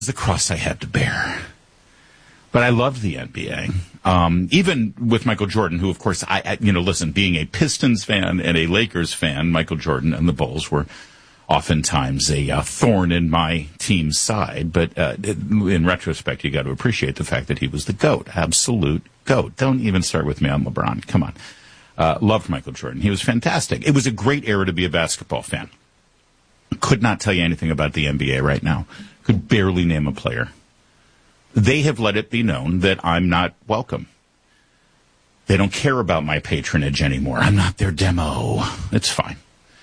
the cross I had to bear. But I loved the NBA. Even with Michael Jordan, who, of course, listen, being a Pistons fan and a Lakers fan, Michael Jordan and the Bulls were oftentimes a thorn in my team's side. But in retrospect, you got to appreciate the fact that he was the GOAT, absolute GOAT. Don't even start with me on LeBron. Come on. Loved Michael Jordan. He was fantastic. It was a great era to be a basketball fan. Could not tell you anything about the NBA right now. Could barely name a player. They have let it be known that I'm not welcome. They don't care about my patronage anymore. I'm not their demo. It's fine.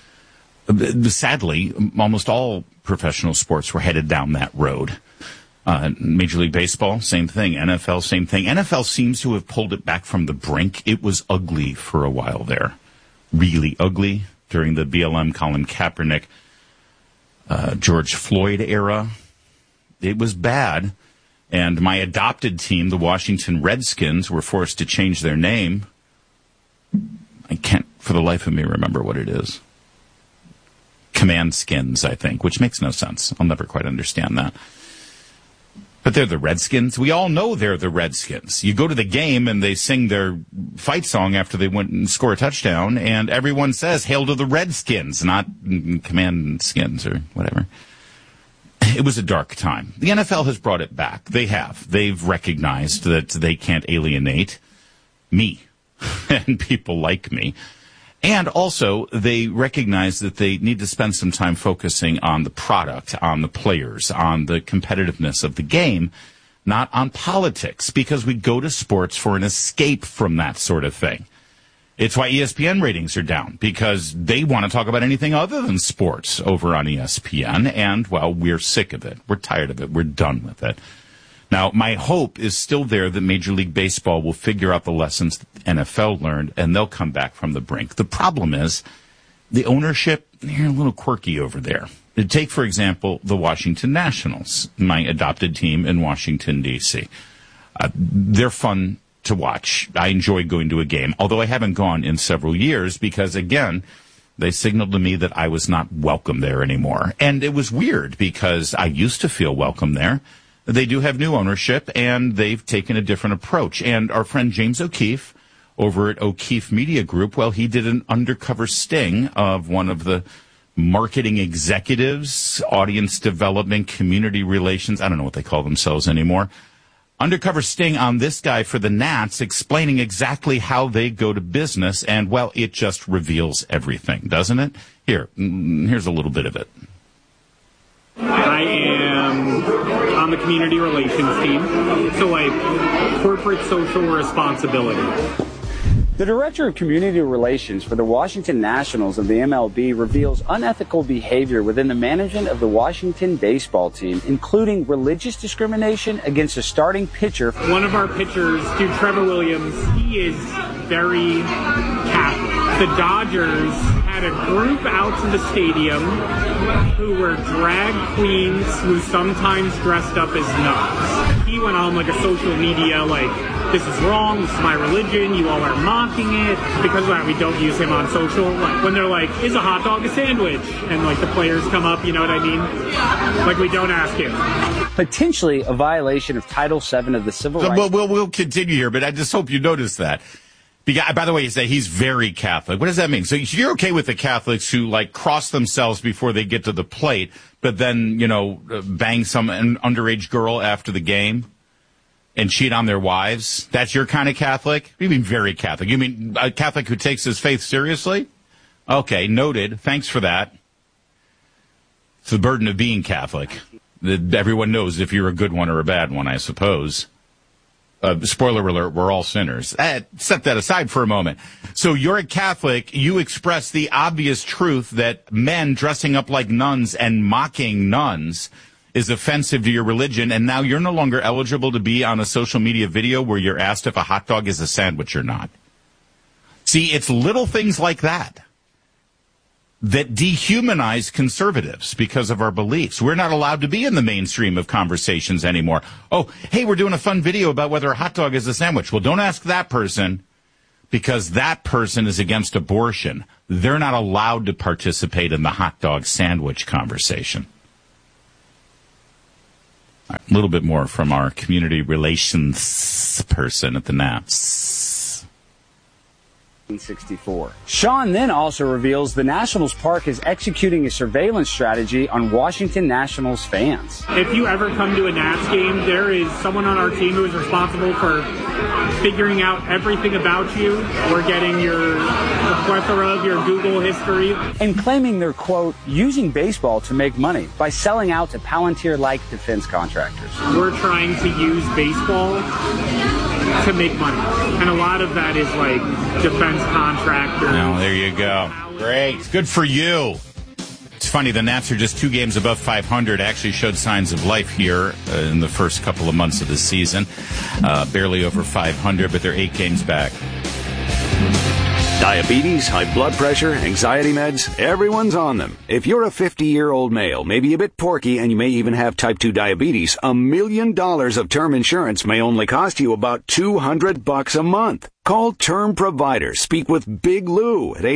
Sadly, almost all professional sports were headed down that road. Major League Baseball, same thing. NFL, same thing. NFL seems to have pulled it back from the brink. It was ugly for a while there. Really ugly during the BLM, Colin Kaepernick, George Floyd era. It was bad. And my adopted team, the Washington Redskins, were forced to change their name. I can't, for the life of me, remember what it is. Command Skins, I think, which makes no sense. I'll never quite understand that. But they're the Redskins. We all know they're the Redskins. You go to the game and they sing their fight song after they went and score a touchdown, and everyone says, "Hail to the Redskins," not Command Skins or whatever. It was a dark time. The NFL has brought it back. They have. They've recognized that they can't alienate me and people like me. And also, they recognize that they need to spend some time focusing on the product, on the players, on the competitiveness of the game, not on politics, because we go to sports for an escape from that sort of thing. It's why ESPN ratings are down, because they want to talk about anything other than sports over on ESPN, and, well, we're sick of it. We're tired of it. We're done with it. Now, my hope is still there that Major League Baseball will figure out the lessons that the NFL learned, and they'll come back from the brink. The problem is the ownership, they're a little quirky over there. Take, for example, the Washington Nationals, my adopted team in Washington, D.C. They're fun to watch. I enjoy going to a game, although I haven't gone in several years because, again, they signaled to me that I was not welcome there anymore. And it was weird because I used to feel welcome there. They do have new ownership, and they've taken a different approach. And our friend James O'Keefe over at O'Keefe Media Group, well, he did an undercover sting of one of the marketing executives, audience development, community relations. I don't know what they call themselves anymore. Undercover sting on this guy for the Nats, explaining exactly how they go to business. And, well, it just reveals everything, doesn't it? Here's a little bit of it. I am on the community relations team, so like corporate social responsibility. The director of community relations for the Washington Nationals of the MLB reveals unethical behavior within the management of the Washington baseball team, including religious discrimination against a starting pitcher. One of our pitchers, dude, Trevor Williams, he is very Catholic. The Dodgers had a group out to the stadium who were drag queens who sometimes dressed up as nuns. He went on like a social media like, "This is wrong, this is my religion, you all are mocking it." Because of that, we don't use him on social. Like, when they're like, "Is a hot dog a sandwich?" And like the players come up, you know what I mean? Like, we don't ask him. Potentially a violation of Title VII of the Civil Rights. We'll continue here, but I just hope you notice that. By the way, you say he's very Catholic. What does that mean? So you're okay with the Catholics who, like, cross themselves before they get to the plate, but then, bang an underage girl after the game and cheat on their wives? That's your kind of Catholic? What do you mean very Catholic? You mean a Catholic who takes his faith seriously? Okay, noted. Thanks for that. It's the burden of being Catholic. Everyone knows if you're a good one or a bad one, I suppose. Spoiler alert, we're all sinners. Set that aside for a moment. So you're a Catholic. You express the obvious truth that men dressing up like nuns and mocking nuns is offensive to your religion, and now you're no longer eligible to be on a social media video where you're asked if a hot dog is a sandwich or not. See, it's little things like that dehumanize conservatives because of our beliefs. We're not allowed to be in the mainstream of conversations anymore. Oh, hey, we're doing a fun video about whether a hot dog is a sandwich. Well, don't ask that person because that person is against abortion. They're not allowed to participate in the hot dog sandwich conversation. A little bit more from our community relations person at the Naps. 1964. Sean then also reveals the Nationals park is executing a surveillance strategy on Washington Nationals fans. If you ever come to a Nats game, there is someone on our team who is responsible for figuring out everything about you. We're getting the plethora of your Google history. And claiming they're, quote, using baseball to make money by selling out to Palantir-like defense contractors. We're trying to use baseball to make money. And a lot of that is like defense contractors. Oh, there you go. Great. Good for you. It's funny, the Nats are just 2 games above 500, actually showed signs of life here in the first couple of months of the season. Barely over 500, but they're 8 games back. Diabetes, high blood pressure, anxiety meds, everyone's on them. If you're a 50-year-old male, maybe a bit porky, and you may even have type 2 diabetes, $1 million of term insurance may only cost you about $200 a month. Call Term Provider. Speak with Big Lou at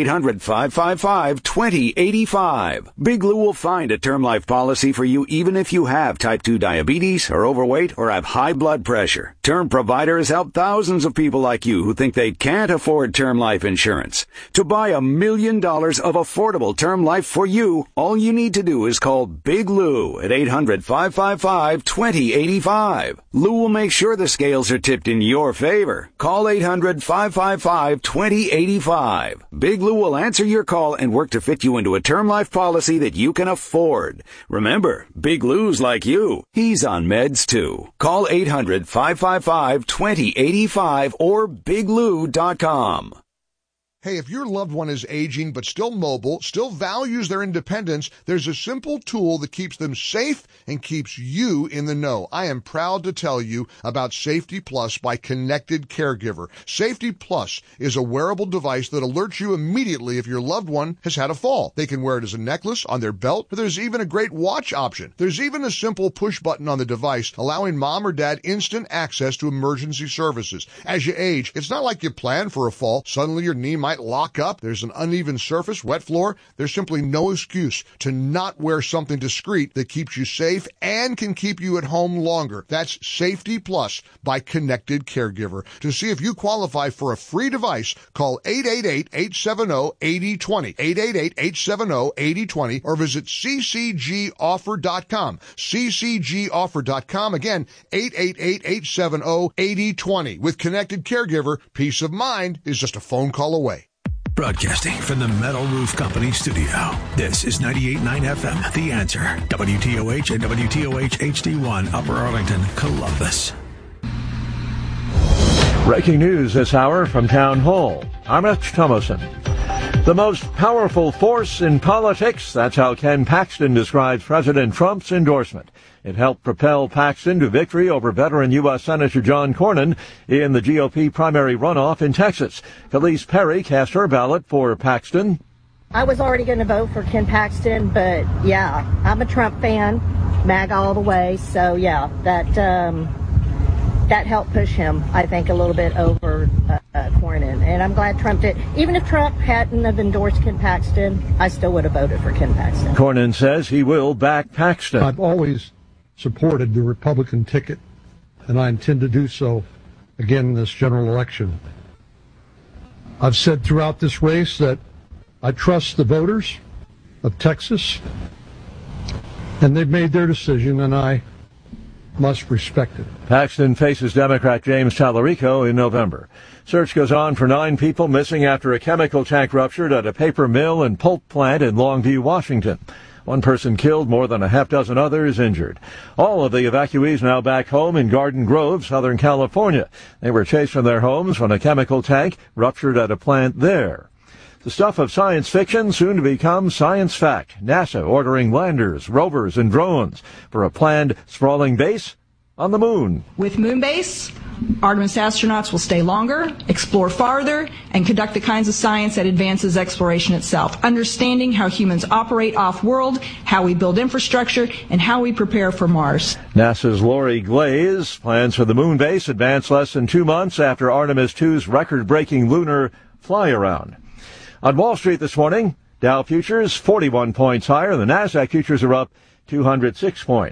800-555-2085. Big Lou will find a term life policy for you even if you have type 2 diabetes, are overweight, or have high blood pressure. Term Provider has helped thousands of people like you who think they can't afford term life insurance. To buy $1 million of affordable term life for you, all you need to do is call Big Lou at 800-555-2085. Lou will make sure the scales are tipped in your favor. Call 800-555-2085. Big Lou will answer your call and work to fit you into a term life policy that you can afford. Remember, Big Lou's like you. He's on meds too. Call 800-555-2085 or biglou.com. Hey, if your loved one is aging but still mobile, still values their independence, there's a simple tool that keeps them safe and keeps you in the know. I am proud to tell you about Safety Plus by Connected Caregiver. Safety Plus is a wearable device that alerts you immediately if your loved one has had a fall. They can wear it as a necklace, on their belt, or there's even a great watch option. There's even a simple push button on the device allowing mom or dad instant access to emergency services. As you age, it's not like you planned for a fall. Suddenly your knee might lock up, there's an uneven surface, wet floor. There's simply no excuse to not wear something discreet that keeps you safe and can keep you at home longer. That's Safety Plus by Connected Caregiver. To see if you qualify for a free device, call 888-870-8020, 888-870-8020, or visit ccgoffer.com, ccgoffer.com. Again, 888-870-8020. With Connected Caregiver, peace of mind is just a phone call away. Broadcasting from the Metal Roof Company studio. This is 98.9 FM, The Answer. WTOH and WTOH HD1, Upper Arlington, Columbus. Breaking news this hour from Town Hall. I'm Rich Thomason. The most powerful force in politics, that's how Ken Paxton describes President Trump's endorsement. It helped propel Paxton to victory over veteran U.S. Senator John Cornyn in the GOP primary runoff in Texas. Khalees Perry cast her ballot for Paxton. I was already going to vote for Ken Paxton, but yeah, I'm a Trump fan, MAGA all the way. So yeah, that helped push him, I think, a little bit over Cornyn. And I'm glad Trump did. Even if Trump hadn't have endorsed Ken Paxton, I still would have voted for Ken Paxton. Cornyn says he will back Paxton. I've always supported the Republican ticket, and I intend to do so again in this general election. I've said throughout this race that I trust the voters of Texas, and they've made their decision, and I must respect it. Paxton faces Democrat James Tallarico in November. Search goes on for 9 people missing after a chemical tank ruptured at a paper mill and pulp plant in Longview, Washington. 1 person killed, more than a half dozen others injured. All of the evacuees now back home in Garden Grove, Southern California. They were chased from their homes when a chemical tank ruptured at a plant there. The stuff of science fiction soon to become science fact. NASA ordering landers, rovers, and drones for a planned sprawling base on the moon. With Moonbase, Artemis astronauts will stay longer, explore farther, and conduct the kinds of science that advances exploration itself, understanding how humans operate off-world, how we build infrastructure, and how we prepare for Mars. NASA's Lori Glaze plans for the moon base advance less than 2 months after Artemis II's record-breaking lunar fly-around. On Wall Street this morning, Dow futures 41 points higher. The NASDAQ futures are up 206 points.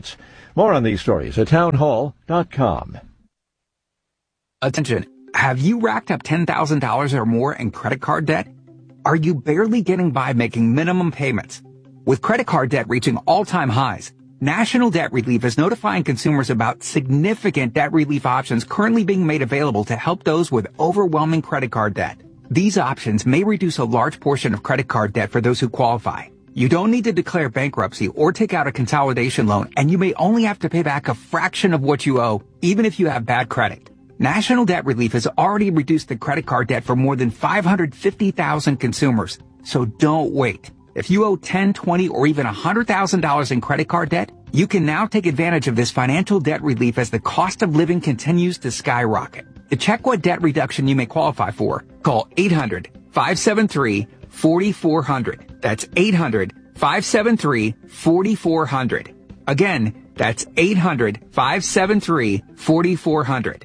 More on these stories at townhall.com. Attention. Have you racked up $10,000 or more in credit card debt? Are you barely getting by making minimum payments? With credit card debt reaching all-time highs, National Debt Relief is notifying consumers about significant debt relief options currently being made available to help those with overwhelming credit card debt. These options may reduce a large portion of credit card debt for those who qualify. You don't need to declare bankruptcy or take out a consolidation loan, and you may only have to pay back a fraction of what you owe, even if you have bad credit. National Debt Relief has already reduced the credit card debt for more than 550,000 consumers. So don't wait. If you owe $10, $20, or even $100,000 in credit card debt, you can now take advantage of this financial debt relief as the cost of living continues to skyrocket. To check what debt reduction you may qualify for, call 800-573-4400. That's 800-573-4400. Again, that's 800-573-4400.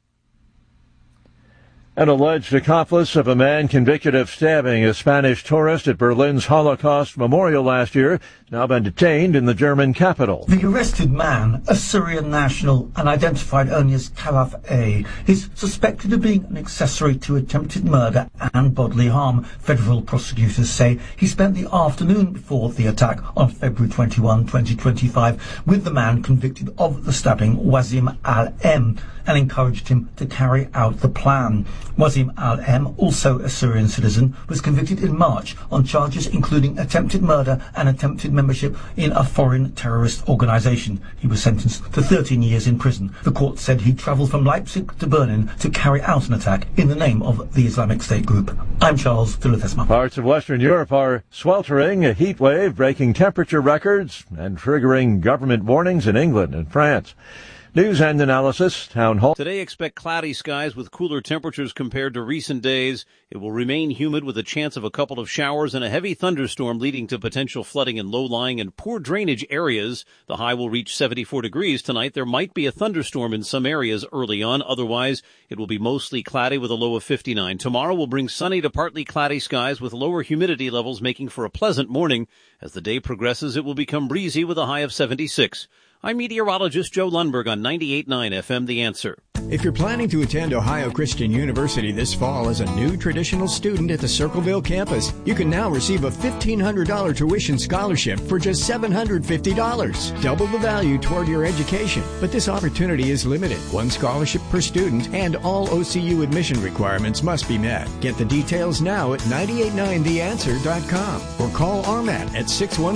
An alleged accomplice of a man convicted of stabbing a Spanish tourist at Berlin's Holocaust Memorial last year has now been detained in the German capital. The arrested man, a Syrian national and identified only as Khalaf A, is suspected of being an accessory to attempted murder and bodily harm. Federal prosecutors say he spent the afternoon before the attack on February 21, 2025, with the man convicted of the stabbing, Wasim Al-M, and encouraged him to carry out the plan. Wasim Al-M, also a Syrian citizen, was convicted in March on charges including attempted murder and attempted membership in a foreign terrorist organisation. He was sentenced to 13 years in prison. The court said he travelled from Leipzig to Berlin to carry out an attack in the name of the Islamic State group. I'm Charles Philithesma. Parts of Western Europe are sweltering, a heat wave breaking temperature records and triggering government warnings in England and France. News and analysis, Town Hall. Today, expect cloudy skies with cooler temperatures compared to recent days. It will remain humid with a chance of a couple of showers and a heavy thunderstorm leading to potential flooding in low-lying and poor drainage areas. The high will reach 74 degrees tonight. There might be a thunderstorm in some areas early on. Otherwise, it will be mostly cloudy with a low of 59. Tomorrow will bring sunny to partly cloudy skies with lower humidity levels, making for a pleasant morning. As the day progresses, it will become breezy with a high of 76. I'm meteorologist Joe Lundberg on 98.9 FM, The Answer. If you're planning to attend Ohio Christian University this fall as a new traditional student at the Circleville campus, you can now receive a $1,500 tuition scholarship for just $750. Double the value toward your education. But this opportunity is limited. One scholarship per student, and all OCU admission requirements must be met. Get the details now at 989theanswer.com or call RMAT at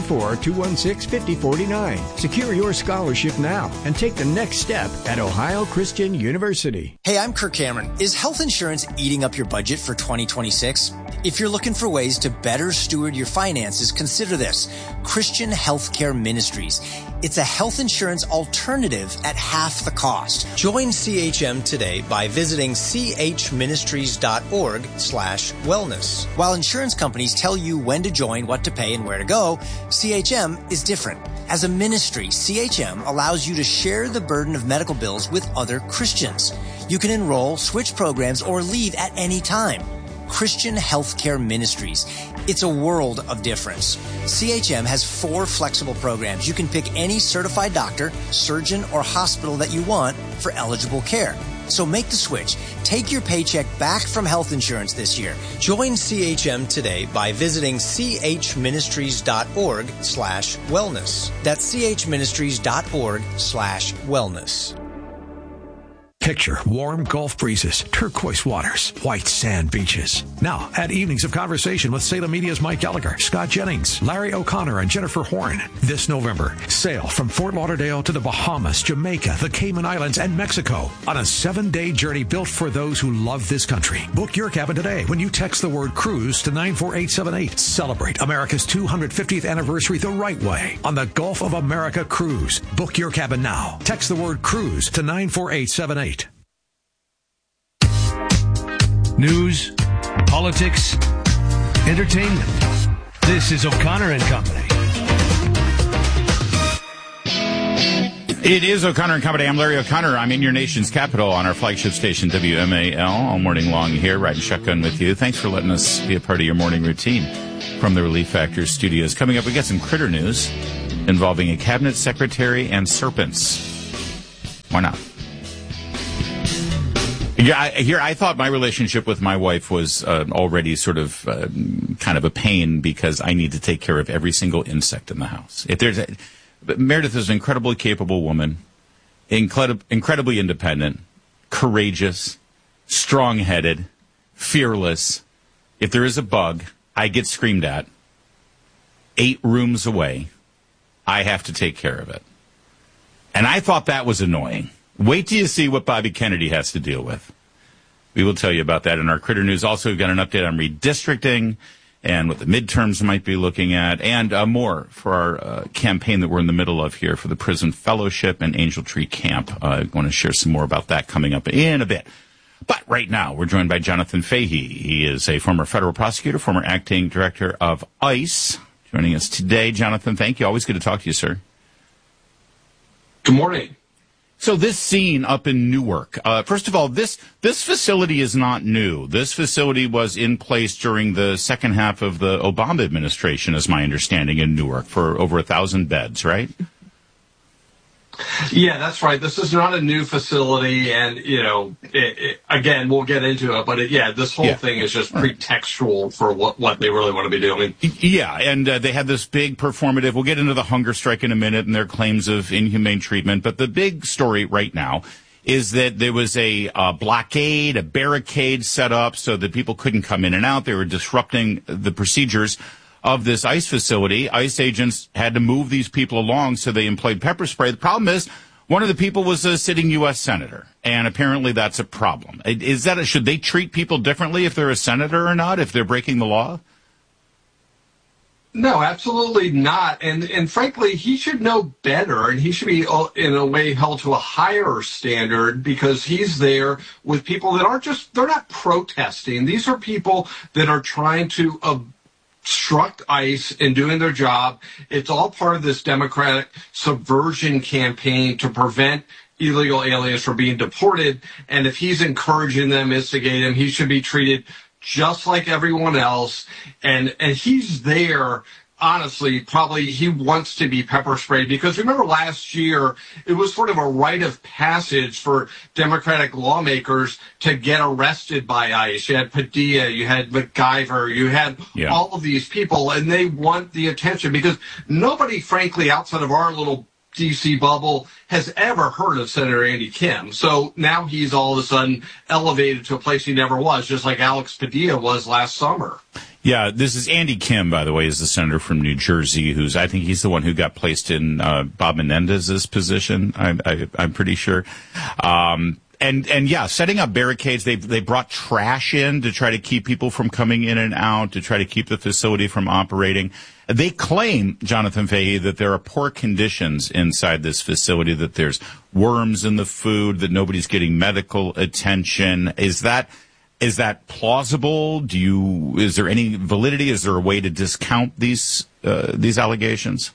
614-216-5049. Secure your scholarship now and take the next step at Ohio Christian University. Hey, I'm Kirk Cameron. Is health insurance eating up your budget for 2026? If you're looking for ways to better steward your finances, consider this: Christian Healthcare Ministries. It's a health insurance alternative at half the cost. Join CHM today by visiting chministries.org/wellness. While insurance companies tell you when to join, what to pay, and where to go, CHM is different. As a ministry, CHM allows you to share the burden of medical bills with other Christians. You can enroll, switch programs, or leave at any time. Christian Healthcare Ministries. It's a world of difference. CHM has 4 flexible programs. You can pick any certified doctor, surgeon, or hospital that you want for eligible care. So make the switch. Take your paycheck back from health insurance this year. Join CHM today by visiting chministries.org/wellness. That's chministries.org/wellness. Picture warm Gulf breezes, turquoise waters, white sand beaches. Now, add evenings of conversation with Salem Media's Mike Gallagher, Scott Jennings, Larry O'Connor, and Jennifer Horn. This November, sail from Fort Lauderdale to the Bahamas, Jamaica, the Cayman Islands, and Mexico on a 7-day journey built for those who love this country. Book your cabin today when you text the word cruise to 94878. Celebrate America's 250th anniversary the right way on the Gulf of America Cruise. Book your cabin now. Text the word cruise to 94878. News, politics, entertainment. This is O'Connor and Company. It is O'Connor and Company. I'm Larry O'Connor. I'm in your nation's capital on our flagship station, WMAL, all morning long here, riding shotgun with you. Thanks for letting us be a part of your morning routine from the Relief Factor studios. Coming up, we got some critter news. involving a cabinet secretary and serpents. Why not? Yeah, I thought my relationship with my wife was already sort of kind of a pain because I need to take care of every single insect in the house. Meredith is an incredibly capable woman, incredibly independent, courageous, strong-headed, fearless. If there is a bug, I get screamed at. 8 rooms away, I have to take care of it. And I thought that was annoying. Wait till you see what Bobby Kennedy has to deal with. We will tell you about that in our Critter News. Also, we've got an update on redistricting and what the midterms might be looking at, and more for our campaign that we're in the middle of here for the Prison Fellowship and Angel Tree Camp. I want to share some more about that coming up in a bit. But right now, we're joined by Jonathan Fahey. He is a former federal prosecutor, former acting director of ICE. Joining us today, Jonathan, thank you. Always good to talk to you, sir. Good morning. So this scene up in Newark, first of all, this facility is not new. This facility was in place during the second half of the Obama administration, is my understanding, in Newark for over 1,000 beds, right? Yeah, that's right. This is not a new facility, and, again, we'll get into it, but this whole thing is just pretextual for what they really want to be doing. Yeah, and they had this big performative, we'll get into the hunger strike in a minute and their claims of inhumane treatment, but the big story right now is that there was a blockade, a barricade set up so that people couldn't come in and out. They were disrupting the procedures of this ICE facility. ICE agents had to move these people along, so they employed pepper spray. The problem is, one of the people was a sitting U.S. senator, and apparently that's a problem. Should they treat people differently if they're a senator or not, if they're breaking the law? No, absolutely not. And frankly, he should know better, and he should be, in a way, held to a higher standard because he's there with people that they're not protesting. These are people that are trying to obstruct ICE in doing their job. It's all part of this Democratic subversion campaign to prevent illegal aliens from being deported. And if he's encouraging them, instigating them, he should be treated just like everyone else. And he's there. Honestly, probably he wants to be pepper sprayed because remember last year, it was sort of a rite of passage for Democratic lawmakers to get arrested by ICE. You had Padilla, you had MacGyver, you had all of these people, and they want the attention because nobody, frankly, outside of our little D.C. bubble has ever heard of Senator Andy Kim. So now he's all of a sudden elevated to a place he never was, just like Alex Padilla was last summer. Yeah, this is Andy Kim, by the way, is the senator from New Jersey, I think he's the one who got placed in Bob Menendez's position, I'm pretty sure. And setting up barricades, they brought trash in to try to keep people from coming in and out, to try to keep the facility from operating. They claim, Jonathan Fahey, that there are poor conditions inside this facility, that there's worms in the food, that nobody's getting medical attention. Is that plausible? Is there any validity? Is there a way to discount these allegations?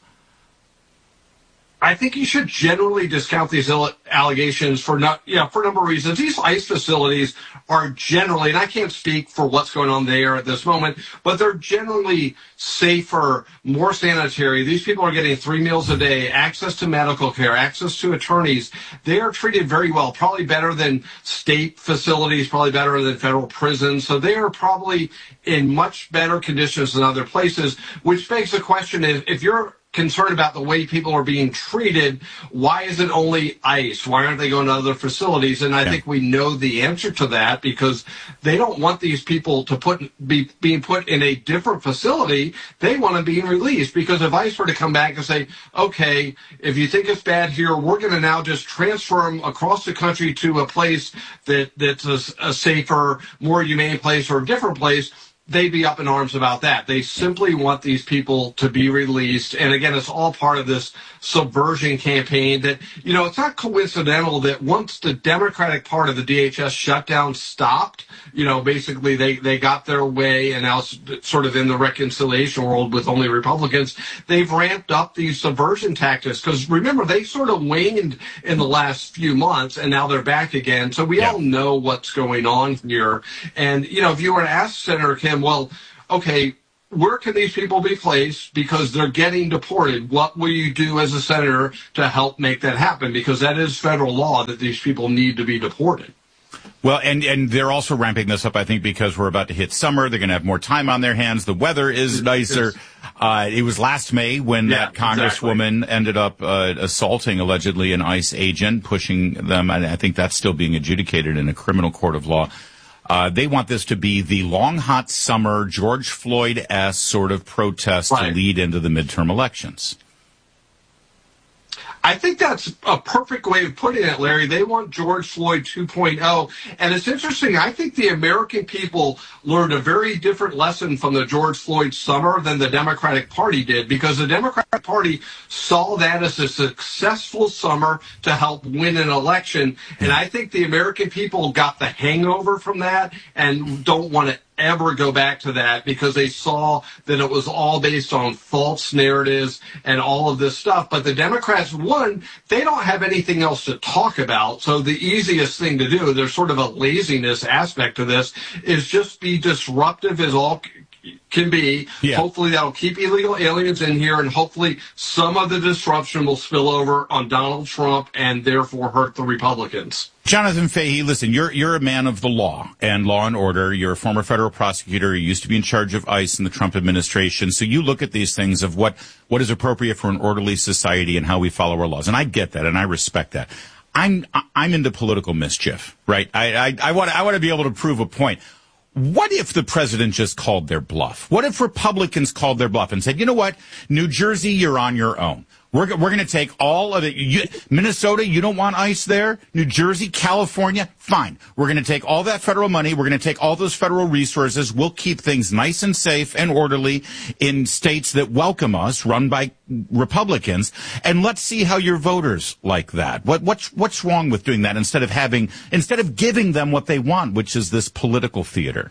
I think you should generally discount these allegations for a number of reasons. These ICE facilities are generally, and I can't speak for what's going on there at this moment, but they're generally safer, more sanitary. These people are getting 3 meals a day, access to medical care, access to attorneys. They are treated very well, probably better than state facilities, probably better than federal prisons. So they are probably in much better conditions than other places, which begs the question if you're concerned about the way people are being treated, why is it only ICE? Why aren't they going to other facilities? And I think we know the answer to that because they don't want these people to be being put in a different facility. They want them being released because if ICE were to come back and say, okay, if you think it's bad here, we're going to now just transfer them across the country to a place that's a safer, more humane place or a different place, they'd be up in arms about that. They simply want these people to be released. And again, it's all part of this subversion campaign that, it's not coincidental that once the Democratic part of the DHS shutdown stopped, basically they got their way and now sort of in the reconciliation world with only Republicans, they've ramped up these subversion tactics. Because remember, they sort of waned in the last few months and now they're back again. So we all know what's going on here. And, if you were to ask Senator Kim, well, okay, where can these people be placed because they're getting deported? What will you do as a senator to help make that happen? Because that is federal law that these people need to be deported. Well, and they're also ramping this up, I think, because we're about to hit summer. They're going to have more time on their hands. The weather is nicer. It was last May when that congresswoman ended up assaulting, allegedly, an ICE agent, pushing them. And I think that's still being adjudicated in a criminal court of law. They want this to be the long, hot summer, George Floyd-esque sort of protest to lead into the midterm elections. I think that's a perfect way of putting it, Larry. They want George Floyd 2.0. And it's interesting. I think the American people learned a very different lesson from the George Floyd summer than the Democratic Party did, because the Democratic Party saw that as a successful summer to help win an election. And I think the American people got the hangover from that and don't want to ever go back to that, because they saw that it was all based on false narratives and all of this stuff. But the Democrats, one, they don't have anything else to talk about. So the easiest thing to do, there's sort of a laziness aspect to this, is just be disruptive as all can be. Yeah. Hopefully that'll keep illegal aliens in here, and hopefully some of the disruption will spill over on Donald Trump and therefore hurt the Republicans. Jonathan Fahey, listen, you're a man of the law and law and order. You're a former federal prosecutor. You used to be in charge of ICE in the Trump administration. So you look at these things of what is appropriate for an orderly society and how we follow our laws. And I get that, and I respect that. I'm into political mischief, right? I want to be able to prove a point. What if the president just called their bluff? What if Republicans called their bluff and said, you know what, New Jersey, you're on your own. We're going to take all of it. Minnesota, you don't want ICE there? New Jersey, California, fine. We're going to take all that federal money. We're going to take all those federal resources. We'll keep things nice and safe and orderly in states that welcome us, run by Republicans. And let's see how your voters like that. What's wrong with doing that instead of giving them what they want, which is this political theater?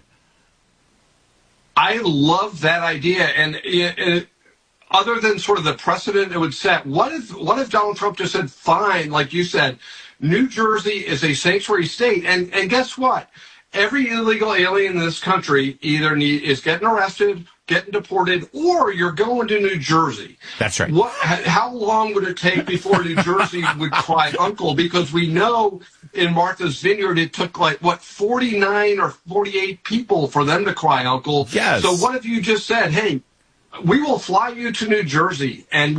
I love that idea. And other than sort of the precedent it would set, what if Donald Trump just said, fine, like you said, New Jersey is a sanctuary state, and guess what? Every illegal alien in this country either is getting arrested, getting deported, or you're going to New Jersey. That's right. How long would it take before New Jersey would cry uncle? Because we know in Martha's Vineyard it took 49 or 48 people for them to cry uncle. Yes. So what if you just said, hey, we will fly you to New Jersey, and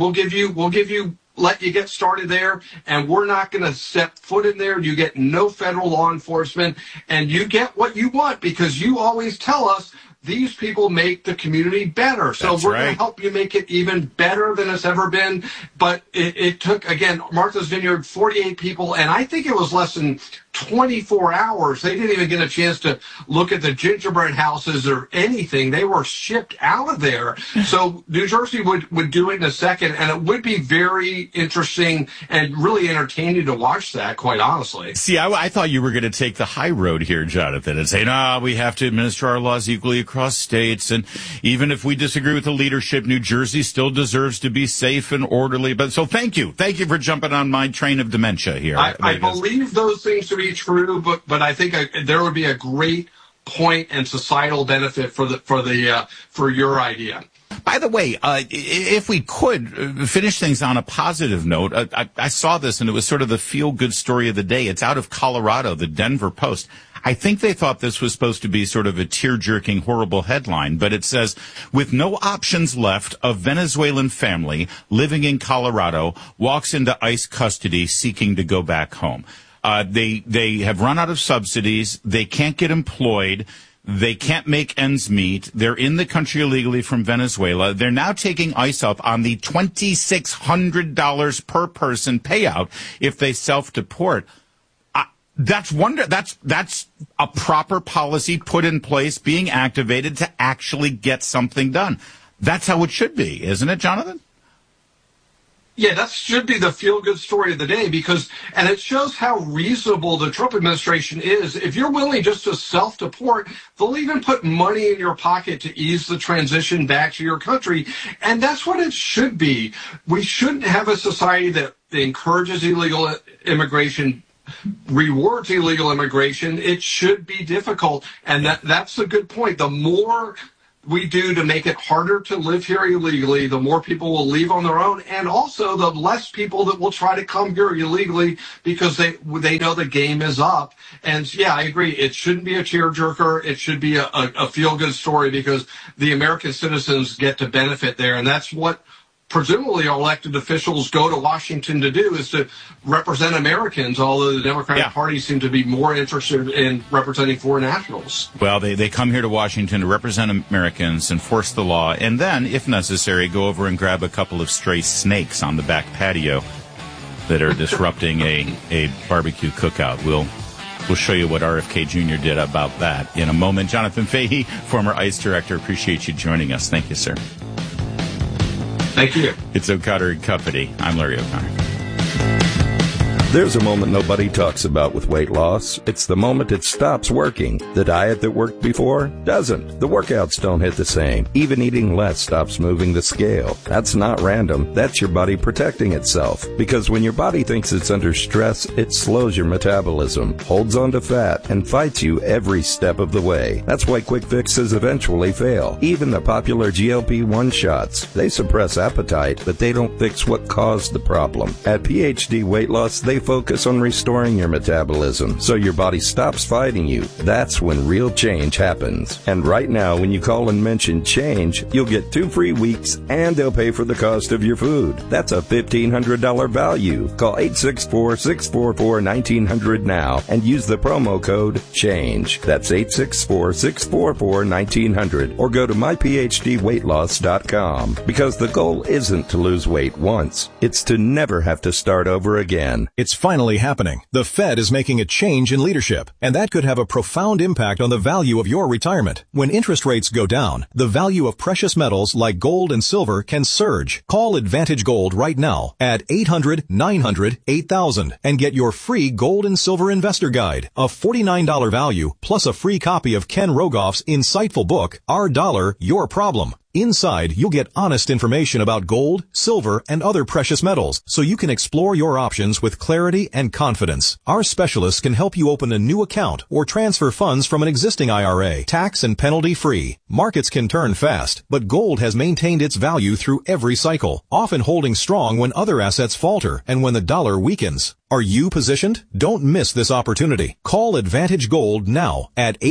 let you get started there, and we're not going to step foot in there. You get no federal law enforcement, and you get what you want, because you always tell us these people make the community better. So we're going to help you make it even better than it's ever been. But it took, again, Martha's Vineyard, 48 people, and I think it was less than 24 hours. They didn't even get a chance to look at the gingerbread houses or anything. They were shipped out of there. So New Jersey would do it in a second, and it would be very interesting and really entertaining to watch that, quite honestly. See, I thought you were going to take the high road here, Jonathan, and say, no, we have to administer our laws equally across states, and even if we disagree with the leadership, New Jersey still deserves to be safe and orderly. But so thank you for jumping on my train of dementia here. I believe those things to be true, but I think there would be a great point and societal benefit for your idea. By the way, if we could finish things on a positive note, I saw this and it was sort of the feel-good story of the day. It's out of Colorado, the Denver Post. I think they thought this was supposed to be sort of a tear-jerking, horrible headline, but it says, with no options left, a Venezuelan family living in Colorado walks into ICE custody seeking to go back home. They have run out of subsidies. They can't get employed. They can't make ends meet. They're in the country illegally from Venezuela. They're now taking ICE up on the $2,600 per person payout if they self-deport. That's a proper policy put in place, being activated to actually get something done. That's how it should be, isn't it, Jonathan? Yeah, that should be the feel-good story of the day, and it shows how reasonable the Trump administration is. If you're willing just to self-deport, they'll even put money in your pocket to ease the transition back to your country, and that's what it should be. We shouldn't have a society that encourages illegal immigration, rewards illegal immigration. It should be difficult, and that's a good point. The more we do to make it harder to live here illegally, the more people will leave on their own, and also the less people that will try to come here illegally because they know the game is up. And yeah, I agree. It shouldn't be a tearjerker. It should be a feel-good story because the American citizens get to benefit there, and that's what presumably our elected officials go to Washington to do, is to represent Americans, although the Democratic Party seems to be more interested in representing foreign nationals. Well, they come here to Washington to represent Americans, enforce the law, and then, if necessary, go over and grab a couple of stray snakes on the back patio that are disrupting a barbecue cookout. We'll show you what RFK Jr. did about that in a moment. Jonathan Fahey, former ICE director, appreciate you joining us. Thank you, sir. Thank you. It's O'Connor and Company. I'm Larry O'Connor. There's a moment nobody talks about with weight loss. It's the moment it stops working. The diet that worked before doesn't. The workouts don't hit the same. Even eating less stops moving the scale. That's not random. That's your body protecting itself. Because when your body thinks it's under stress, it slows your metabolism, holds on to fat, and fights you every step of the way. That's why quick fixes eventually fail. Even the popular GLP-1 shots. They suppress appetite, but they don't fix what caused the problem. At PhD Weight Loss, they focus on restoring your metabolism so your body stops fighting you. That's when real change happens. And right now, when you call and mention change, you'll get 2 free weeks and they'll pay for the cost of your food. That's a $1,500 value. Call 864-644-1900 now and use the promo code CHANGE. That's 864-644-1900 or go to myphdweightloss.com, because the goal isn't to lose weight once. It's to never have to start over again. It's finally happening. The Fed is making a change in leadership, and that could have a profound impact on the value of your retirement. When interest rates go down, the value of precious metals like gold and silver can surge. Call Advantage Gold right now at 800-900-8000 and get your free gold and silver investor guide, a $49 value, plus a free copy of Ken Rogoff's insightful book, Our Dollar, Your Problem. Inside, you'll get honest information about gold, silver, and other precious metals, so you can explore your options with clarity and confidence. Our specialists can help you open a new account or transfer funds from an existing IRA, tax and penalty free. Markets can turn fast, but gold has maintained its value through every cycle, often holding strong when other assets falter and when the dollar weakens. Are you positioned? Don't miss this opportunity. Call Advantage Gold now at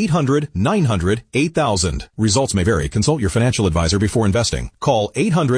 800-900-8000. Results may vary. Consult your financial advisor before investing. Call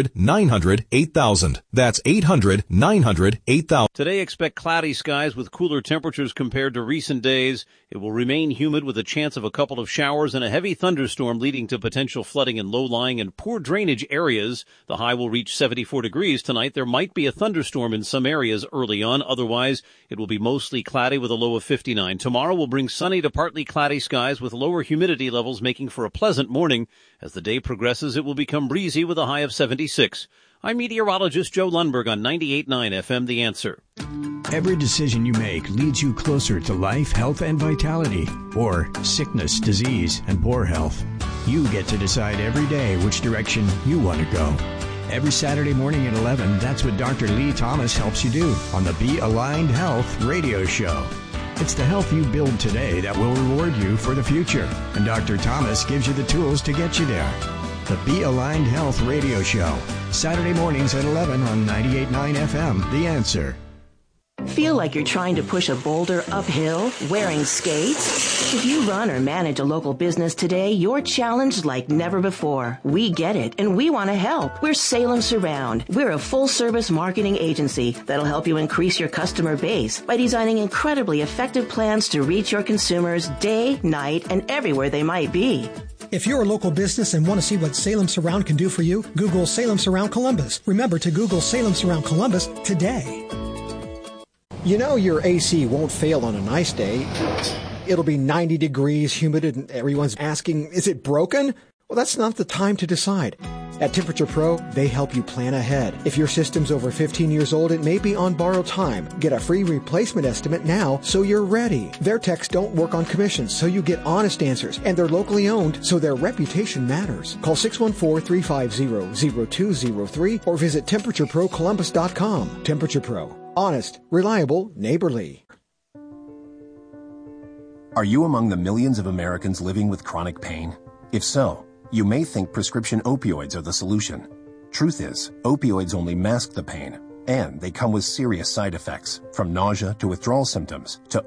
800-900-8000. That's 800-900-8000. Today, expect cloudy skies with cooler temperatures compared to recent days. It will remain humid with a chance of a couple of showers and a heavy thunderstorm leading to potential flooding in low-lying and poor drainage areas. The high will reach 74 degrees tonight. There might be a thunderstorm in some areas early on. Otherwise, it will be mostly cloudy with a low of 59. Tomorrow will bring sunny to partly cloudy skies with lower humidity levels, making for a pleasant morning. As the day progresses, it will become breezy with a high of 76. I'm meteorologist Joe Lundberg on 98.9 FM, The Answer. Every decision you make leads you closer to life, health, and vitality, or sickness, disease, and poor health. You get to decide every day which direction you want to go. Every Saturday morning at 11, that's what Dr. Lee Thomas helps you do on the Be Aligned Health radio show. It's the health you build today that will reward you for the future, and Dr. Thomas gives you the tools to get you there. The Be Aligned Health radio show, Saturday mornings at 11 on 98.9 FM, The Answer. Feel like you're trying to push a boulder uphill wearing skates? If you run or manage a local business today, you're challenged like never before. We get it, and we want to help. We're Salem Surround. We're a full-service marketing agency that'll help you increase your customer base by designing incredibly effective plans to reach your consumers day, night, and everywhere they might be. If you're a local business and want to see what Salem Surround can do for you, Google Salem Surround Columbus. Remember to Google Salem Surround Columbus today. You know your AC won't fail on a nice day. It'll be 90 degrees, humid, and everyone's asking, is it broken? Well, that's not the time to decide. At Temperature Pro, they help you plan ahead. If your system's over 15 years old, it may be on borrowed time. Get a free replacement estimate now so you're ready. Their techs don't work on commissions, so you get honest answers. And they're locally owned, so their reputation matters. Call 614-350-0203 or visit TemperatureProColumbus.com. Temperature Pro. Honest, reliable, neighborly. Are you among the millions of Americans living with chronic pain? If so, You may think prescription opioids are the solution. Truth is, opioids only mask the pain, and they come with serious side effects, from nausea to withdrawal symptoms to